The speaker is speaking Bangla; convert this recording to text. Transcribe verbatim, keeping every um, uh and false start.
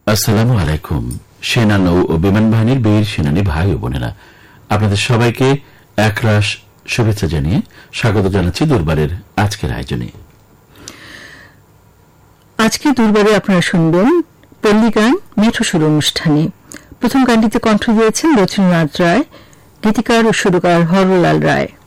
আসসালামু আলাইকুম। সেনা নৌ ও বিমান বাহিনীর বীর সেনানী ভাই ও বোনেরা, আপনাদের সবাইকে একরাশ শুভেচ্ছা জানিয়ে স্বাগত জানাচ্ছি দুর্বারের আজকের আয়োজনে। আজকে দুর্বারে আপনারা শুনবেন পল্লী গান মেঠো সুর অনুষ্ঠানে। প্রথম গানটিতে কণ্ঠ দিয়েছেন রচনানাথ রায়, গীতিকার ও সুরকার হরলাল রায়।